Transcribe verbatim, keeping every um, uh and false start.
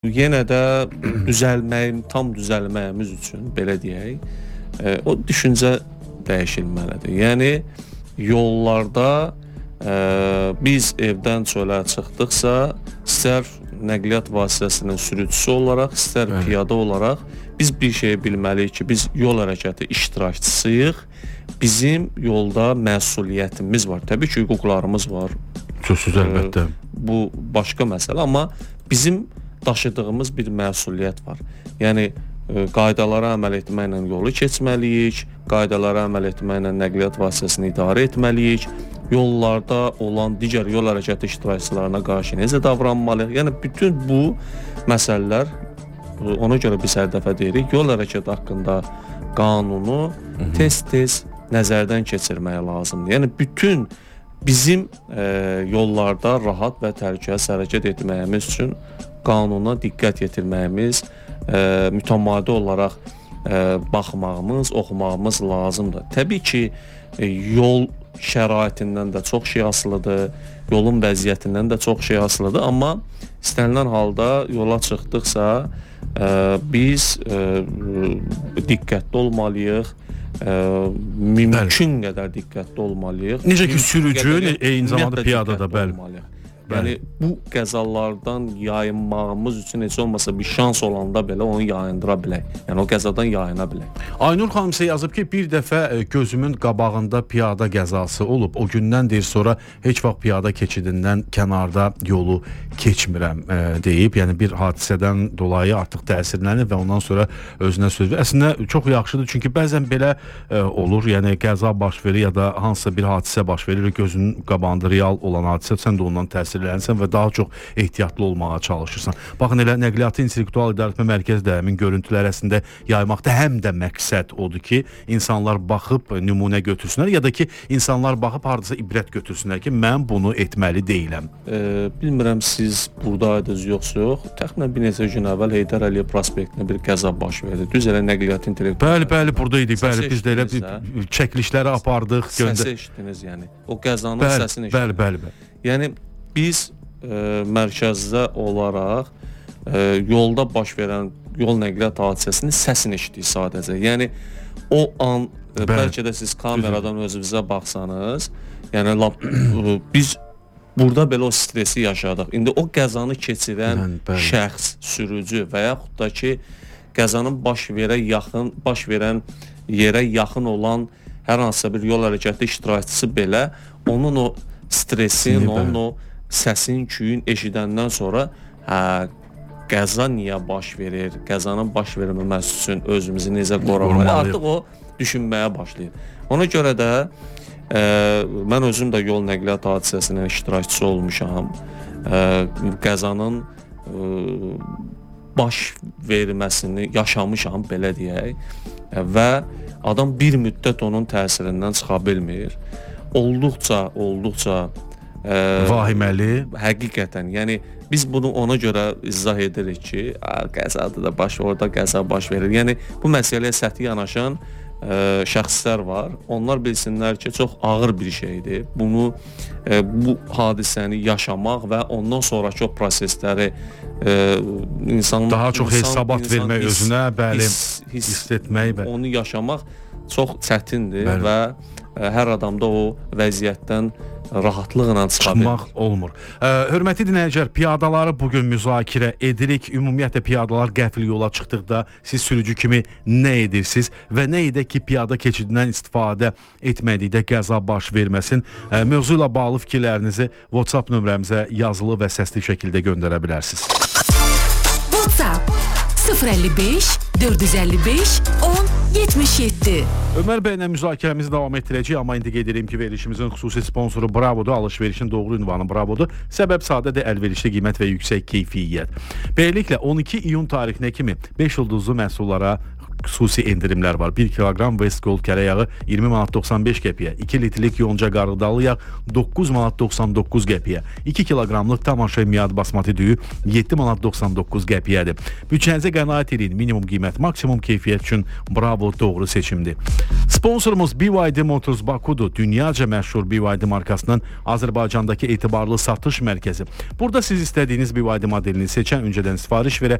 Yenə də düzəlməyim, tam düzəlməyimiz üçün belə deyək, e, o düşüncə dəyişilməlidir. Yəni yollarda e, biz evdən çölə çıxdıqsa, istər nəqliyyat vasitəsinin sürücüsü olaraq, istər Bəli. piyada olaraq biz bir şeyi bilməliyik ki, biz yol hərəkəti iştirakçısıyıq. Bizim yolda məsuliyyətimiz var. Təbii ki, hüquqlarımız var. Sözsüz əlbəttə. E, bu başqa məsələ, amma bizim daşıdığımız bir məsuliyyət var. Yəni e, qaydalara əməl etməklə yolu keçməliyik, qaydalara əməl etməklə nəqliyyat vasitəsini idarə etməliyik, yollarda olan digər yol hərəkəti iştirakçılarına qarşı necə davranmalıyıq. Yəni bütün bu məsələlər, ona görə biz hər dəfə deyirik, yol hərəkəti haqqında qanunu tez-tez nəzərdən keçirmək lazımdır. Yəni bütün bizim e, yollarda rahat və təhlükəsiz hərəkət etməyimiz üçün qanuna diqqət yetirməyimiz, e, mütəmadi olaraq e, baxmağımız, oxumağımız lazımdır. Təbii ki, e, yol şəraitindən də çox şey asılıdır, yolun vəziyyətindən də çox şey asılıdır, amma istənilən halda yola çıxdıqsa e, biz e, diqqətli olmalıyıq, e, mümkün bəli. qədər diqqətli olmalıyıq. Necə ki, sürücü, eyni zamanda piyada da bəli. Olmalıyıq. Yəni bu qəzalardan yayınmağımız üçün heç olmasa bir şans olanda belə onu yayındıra bilək. Yəni o qəzadan yayına bilək. Aynur xanım sizə yazıb ki, bir dəfə gözümün qabağında piyada qəzası olub. O gündən deyir, sonra heç vaxt piyada keçidindən kənarda yolu keçmirəm e, deyib. Yəni bir hadisədən dolayı artıq təsirlənib və ondan sonra özünə söz verir. Əslində çox yaxşıdır, çünki bəzən belə e, olur. Yəni qəza baş verir ya da hansısa bir hadisə baş verir, gözünün qabağında real olan hadisə, sən də ondan təsir lənsən və daha çox ehtiyatlı olmağa çalışırsan. Baxın, elə nəqliyyatı intellektual idarəetmə mərkəzi də həmin görüntülər əslində yaymaqda həm də məqsəd odur ki, insanlar baxıb nümunə götürsünlər ya da ki, insanlar baxıb hardasa ibrət götürsünlər ki, mən bunu etməli deyiləm. E, bilmirəm siz buradaydınız yoxsa yox. Təxminən bir neçə gün əvvəl Heydər Əliyev prospektində bir qəza baş verdi. Düz elə nəqliyyat intellektual. Bəli, bəli, buradaydık. Bəli, biz də elə çəkilişləri apardıq. Səsi eşitdiniz yəni. O qəzanın bəli, səsini eşitdiniz. Bəli, bəli, bəli. Yəni biz e, mərkəzdə olaraq e, yolda baş verən yol nəqliyyat hadisəsinin səsini eşitdik sadəcə. Yəni o an e, bəlkə də siz kameradan özünüzə baxsanız, yəni lap, e, biz burada belə o stresi yaşadıq. İndi o qəzanı keçirən Mən, şəxs, sürücü və yaxud da ki, qəzanın baş verə yaxın, baş verən yerə yaxın olan hər hansısa bir yol hərəkəti iştirakçısı belə onun o stresin, onun o səsin, küyün eşidəndən sonra hə, qəza niyə baş verir, qəzanın baş verməməsi üçün özümüzü necə qorumalıyıq, artıq o düşünməyə başlayır. Ona görə də e, mən özüm də yol nəqliyyat hadisəsinin iştirakçısı olmuşam. E, qəzanın e, baş verməsini yaşamışam, belə deyək, e, və adam bir müddət onun təsirindən çıxa bilmir. Olduqca, olduqca Ə, vahiməli. Həqiqətən, yəni biz bunu ona görə izah edirik ki, qəzadır da baş, orada qəza baş verir. Yəni bu məsələyə səthi yanaşan ə, şəxslər var. Onlar bilsinlər ki, çox ağır bir şeydir. Bunu ə, bu hadisəni yaşamaq və ondan sonrakı o prosesləri ə, insan daha çox insan, hesabat insan vermək his, özünə, bəli, his, his, hiss etmək, bəli. Onu yaşamaq çox çətindir bəli. Və ə, hər adamda o vəziyyətdən rahatlıqla çıxmaq olmur. Ə, hörmətli dinləyicilər, piyadaları bugün müzakirə edirik. Ümumiyyətlə piyadalar qəfil yola çıxdıqda siz sürücü kimi nə edirsiniz və nə edək ki, piyada keçidindən istifadə etmədikdə qəza baş verməsin? Ə, mövzu ilə bağlı fikirlərinizi WhatsApp nömrəmizə yazılı və səsli şəkildə göndərə bilərsiniz. WhatsApp sıfır əlli beş dörd yüz əlli beş on yetmiş yeddi. Ömər bəylə müzakirəmizi davam etdirəcəyik, amma indi qeyd edirəm ki, verilişimizin xüsusi sponsoru Bravodur, alış-verişin doğru ünvanı Bravodur. Səbəb sadədir, əlverişli qiymət və yüksək keyfiyyət. Beləliklə on iki iyun tarixinə kimi beş ulduzlu məhsullara xüsusi endirimlər var. bir kiloqram Westgold kərə yağı iyirmi manat doxsan beş qəpiyə, iki litrlik yonca qarğıdalı yağ doqquz manat doxsan doqquz qəpiyə, iki kiloqramlıq tamaşa miyad basmati düyü yeddi manat doxsan doqquz qəpiyədir. Bütçənizə qənaət edin. Minimum qiymət, maksimum keyfiyyət üçün bravo, doğru seçimdir. Sponsorumuz B Y D Motors Bakudur. Dünyaca məşhur B Y D markasının Azərbaycandakı etibarlı satış mərkəzi. Burada siz istədiyiniz B Y D modelini seçən, öncədən sifariş verə